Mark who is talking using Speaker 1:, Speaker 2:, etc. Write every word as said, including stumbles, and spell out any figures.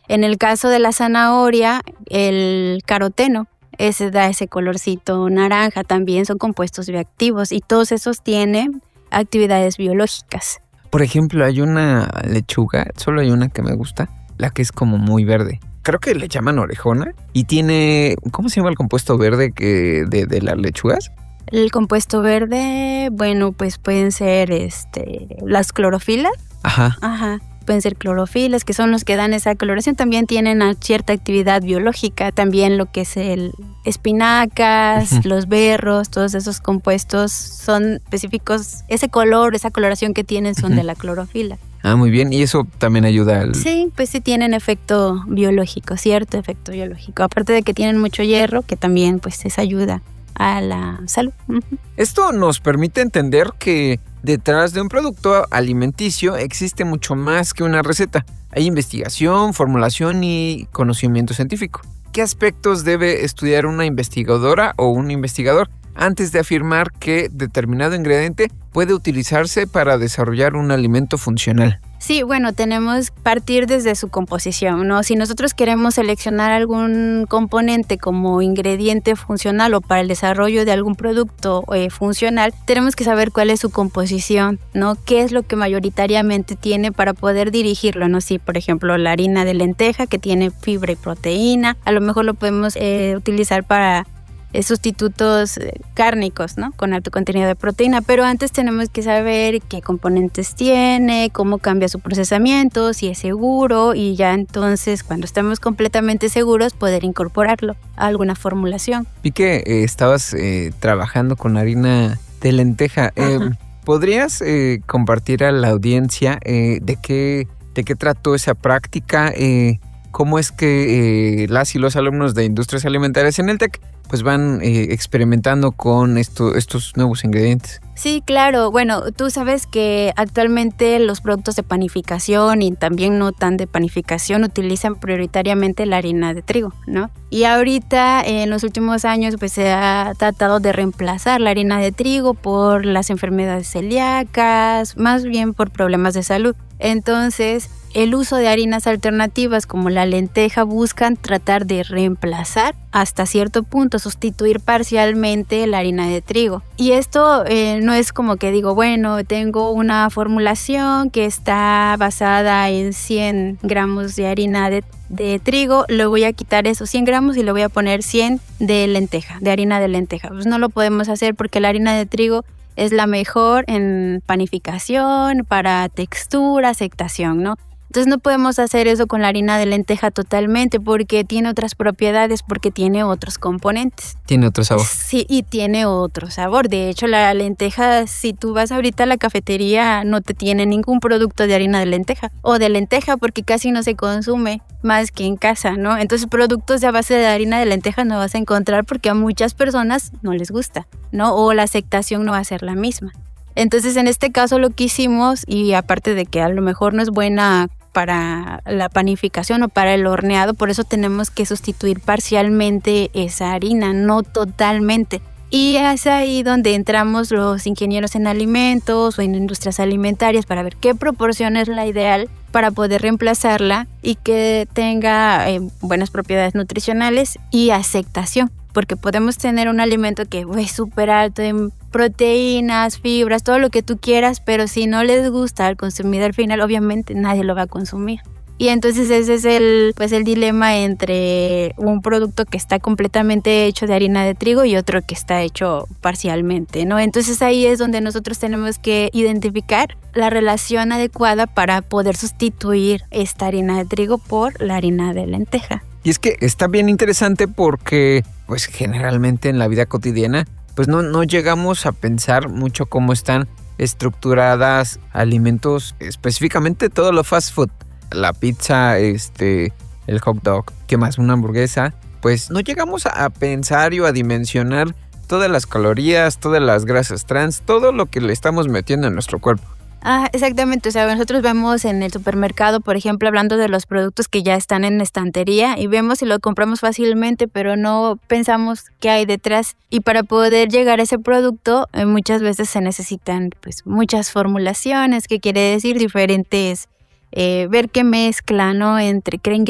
Speaker 1: En el caso de la zanahoria, el caroteno, ese da ese colorcito naranja, también son compuestos bioactivos y todos esos tienen actividades biológicas.
Speaker 2: Por ejemplo, hay una lechuga, solo hay una que me gusta, la que es como muy verde. Creo que le llaman orejona y tiene, ¿cómo se llama el compuesto verde que de, de las lechugas?
Speaker 1: El compuesto verde, bueno, pues pueden ser este, las clorofilas.
Speaker 2: Ajá.
Speaker 1: Ajá. Pueden ser clorofilas, que son los que dan esa coloración. También tienen cierta actividad biológica. También lo que es el espinacas, uh-huh. los berros, todos esos compuestos son específicos. Ese color, esa coloración que tienen son uh-huh. de la clorofila.
Speaker 2: Ah, muy bien. ¿Y eso también ayuda al...?
Speaker 1: Sí, pues sí tienen efecto biológico, cierto efecto biológico. Aparte de que tienen mucho hierro, que también pues es ayuda a la salud. Uh-huh.
Speaker 2: Esto nos permite entender que detrás de un producto alimenticio existe mucho más que una receta. Hay investigación, formulación y conocimiento científico. ¿Qué aspectos debe estudiar una investigadora o un investigador antes de afirmar que determinado ingrediente puede utilizarse para desarrollar un alimento funcional?
Speaker 1: Sí, bueno, tenemos que partir desde su composición, ¿no? Si nosotros queremos seleccionar algún componente como ingrediente funcional o para el desarrollo de algún producto eh, funcional, tenemos que saber cuál es su composición, ¿no? ¿Qué es lo que mayoritariamente tiene para poder dirigirlo, ¿no? Si, por ejemplo, la harina de lenteja que tiene fibra y proteína, a lo mejor lo podemos eh, utilizar para sustitutos cárnicos, ¿no? Con alto contenido de proteína, pero antes tenemos que saber qué componentes tiene, cómo cambia su procesamiento, si es seguro y ya entonces cuando estemos completamente seguros poder incorporarlo a alguna formulación.
Speaker 2: Vi que eh, estabas eh, trabajando con harina de lenteja. Eh, ¿Podrías eh, compartir a la audiencia eh, de qué de qué trató esa práctica? Eh, ¿Cómo es que eh, las y los alumnos de Industrias Alimentarias en el TEC pues van eh, experimentando con esto, estos nuevos ingredientes?
Speaker 1: Sí, claro. Bueno, tú sabes que actualmente los productos de panificación y también no tan de panificación utilizan prioritariamente la harina de trigo, ¿no? Y ahorita en los últimos años pues se ha tratado de reemplazar la harina de trigo por las enfermedades celíacas, más bien por problemas de salud. Entonces, el uso de harinas alternativas como la lenteja buscan tratar de reemplazar hasta cierto punto, sustituir parcialmente la harina de trigo. Y esto eh, no es como que digo, bueno, tengo una formulación que está basada en cien gramos de harina de, de trigo, le voy a quitar esos cien gramos y le voy a poner cien de lenteja, de harina de lenteja. Pues no lo podemos hacer porque la harina de trigo es la mejor en panificación, para textura, aceptación, ¿no? Entonces no podemos hacer eso con la harina de lenteja totalmente porque tiene otras propiedades, porque tiene otros componentes.
Speaker 2: Tiene otro sabor.
Speaker 1: Sí, y tiene otro sabor. De hecho, la lenteja, si tú vas ahorita a la cafetería, no te tiene ningún producto de harina de lenteja o de lenteja porque casi no se consume más que en casa, ¿no? Entonces productos a base de harina de lenteja no vas a encontrar porque a muchas personas no les gusta, ¿no? O la aceptación no va a ser la misma. Entonces, en este caso lo que hicimos, y aparte de que a lo mejor no es buena para la panificación o para el horneado, por eso tenemos que sustituir parcialmente esa harina, no totalmente. Y es ahí donde entramos los ingenieros en alimentos o en industrias alimentarias para ver qué proporción es la ideal para poder reemplazarla y que tenga eh, buenas propiedades nutricionales y aceptación. Porque podemos tener un alimento que es súper alto en proteínas, fibras, todo lo que tú quieras, pero si no les gusta al consumidor final, obviamente nadie lo va a consumir. Y entonces ese es el, pues el dilema entre un producto que está completamente hecho de harina de trigo y otro que está hecho parcialmente, ¿no? Entonces ahí es donde nosotros tenemos que identificar la relación adecuada para poder sustituir esta harina de trigo por la harina de lenteja.
Speaker 2: Y es que está bien interesante porque pues generalmente en la vida cotidiana pues no, no llegamos a pensar mucho cómo están estructuradas alimentos, específicamente todo lo fast food. La pizza, este, el hot dog, ¿qué más? Una hamburguesa. Pues no llegamos a pensar y a dimensionar todas las calorías, todas las grasas trans, todo lo que le estamos metiendo en nuestro cuerpo.
Speaker 1: Ah, exactamente. O sea, nosotros vemos en el supermercado, por ejemplo, hablando de los productos que ya están en estantería y vemos si lo compramos fácilmente, pero no pensamos qué hay detrás. Y para poder llegar a ese producto, eh, muchas veces se necesitan pues muchas formulaciones, que quiere decir diferentes, eh, ver qué mezcla, ¿no? Entre qué